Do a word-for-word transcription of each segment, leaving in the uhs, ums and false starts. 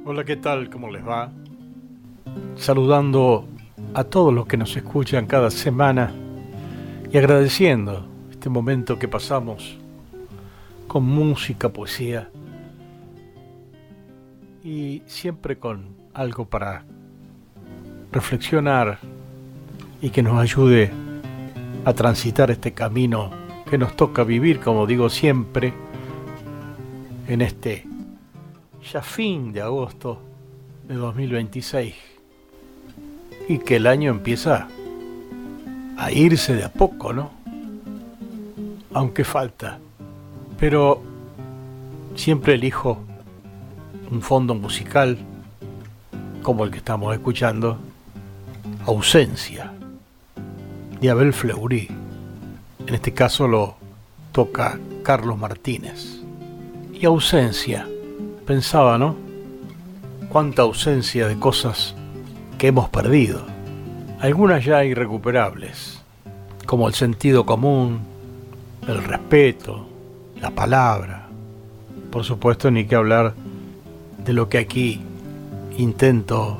Hola, ¿qué tal? ¿Cómo les va? Saludando a todos los que nos escuchan cada semana y agradeciendo este momento que pasamos con música, poesía y siempre con algo para reflexionar y que nos ayude a transitar este camino que nos toca vivir, como digo siempre, en este ya fin de agosto de dos mil veintiséis, y que el año empieza a irse de a poco, ¿no? Aunque falta, pero siempre elijo un fondo musical como el que estamos escuchando, Ausencia, de Abel Fleury. En este caso lo toca Carlos Martínez. Y Ausencia, pensaba, ¿no? Cuánta ausencia de cosas que hemos perdido, algunas ya irrecuperables, como el sentido común, el respeto, la palabra. Por supuesto, ni que hablar de lo que aquí intento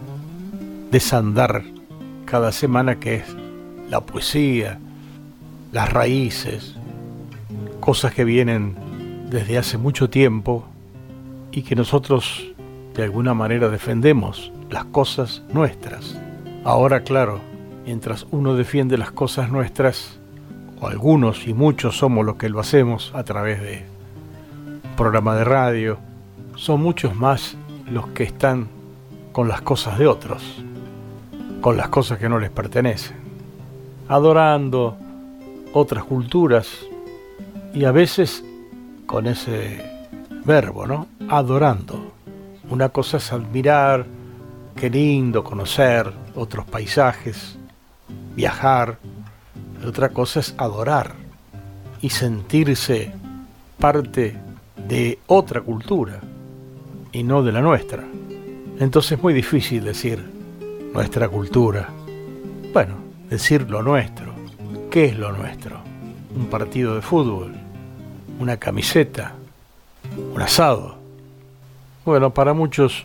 desandar cada semana, que es la poesía, las raíces, cosas que vienen desde hace mucho tiempo y que nosotros de alguna manera defendemos, las cosas nuestras. Ahora, claro, mientras uno defiende las cosas nuestras, o algunos y muchos somos los que lo hacemos a través de un programa de radio, son muchos más los que están con las cosas de otros, con las cosas que no les pertenecen, adorando otras culturas y a veces con ese verbo, ¿no? Adorando. Una cosa es admirar, qué lindo conocer otros paisajes, viajar. Otra cosa es adorar y sentirse parte de otra cultura y no de la nuestra. Entonces es muy difícil decir nuestra cultura. Bueno, decir lo nuestro. ¿Qué es lo nuestro? Un partido de fútbol, una camiseta, un asado. Bueno, para muchos,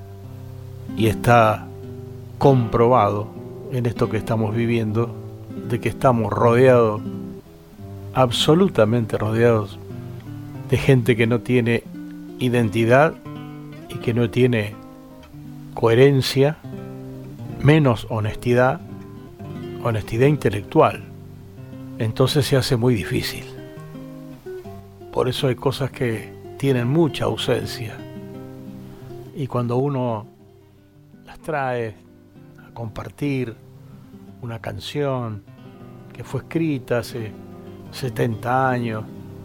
y está comprobado en esto que estamos viviendo, de que estamos rodeados, absolutamente rodeados, de gente que no tiene identidad y que no tiene coherencia, menos honestidad, honestidad intelectual. Entonces se hace muy difícil. Por eso hay cosas que tienen mucha ausencia. Y cuando uno las trae a compartir, una canción que fue escrita hace setenta años,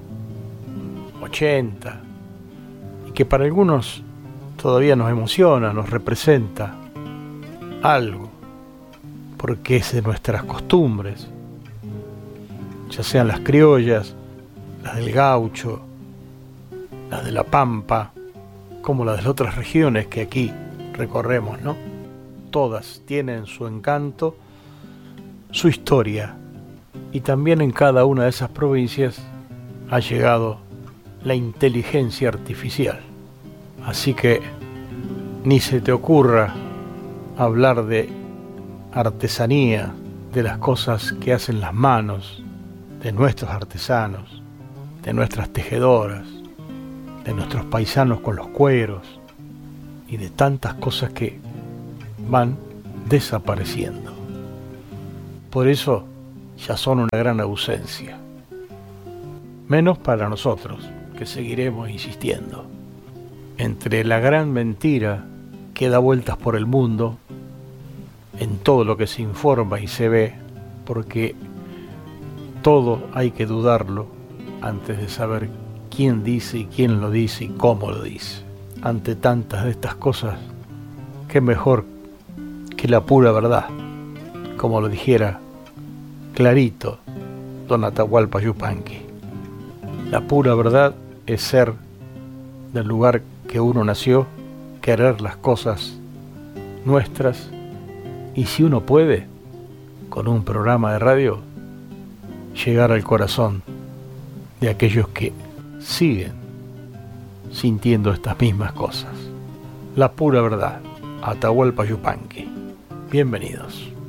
ochenta, y que para algunos todavía nos emociona, nos representa algo, porque es de nuestras costumbres, ya sean las criollas, las del gaucho, las de la pampa, como las de otras regiones que aquí recorremos, ¿no? Todas tienen su encanto, su historia, y también en cada una de esas provincias ha llegado la inteligencia artificial. Así que ni se te ocurra hablar de artesanía, de las cosas que hacen las manos de nuestros artesanos, de nuestras tejedoras, de nuestros paisanos con los cueros y de tantas cosas que van desapareciendo. Por eso ya son una gran ausencia, menos para nosotros, que seguiremos insistiendo. Entre la gran mentira que da vueltas por el mundo, en todo lo que se informa y se ve, porque todo hay que dudarlo antes de saber quién dice y quién lo dice y cómo lo dice. Ante tantas de estas cosas, qué mejor que la pura verdad, como lo dijera clarito don Atahualpa Yupanqui. La pura verdad es ser del lugar que uno nació, querer las cosas nuestras, y si uno puede, con un programa de radio, llegar al corazón de aquellos que siguen sintiendo estas mismas cosas. la pura verdad. Atahualpa Yupanqui. Bienvenidos.